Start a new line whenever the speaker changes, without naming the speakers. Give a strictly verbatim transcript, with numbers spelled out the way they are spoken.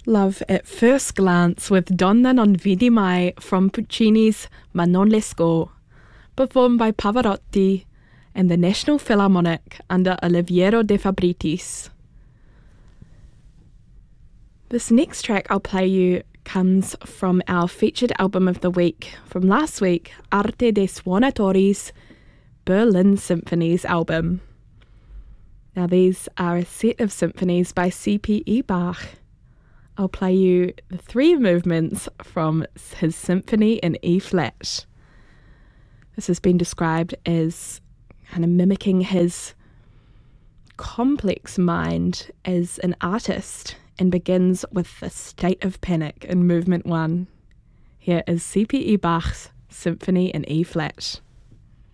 Love at First Glance with Donna non vidi mai from Puccini's Ma non l'esco, performed by Pavarotti and the National Philharmonic under Oliviero de Fabritis. This next track I'll play you comes from our featured album of the week from last week, Arte dei Suonatori's Berlin Symphonies album. Now these are a set of symphonies by C P E Bach. I'll play you the three movements from his symphony in E flat. This has been described as kind of mimicking his complex mind as an artist and begins with the state of panic in movement one. Here is C P E Bach's Symphony in E flat.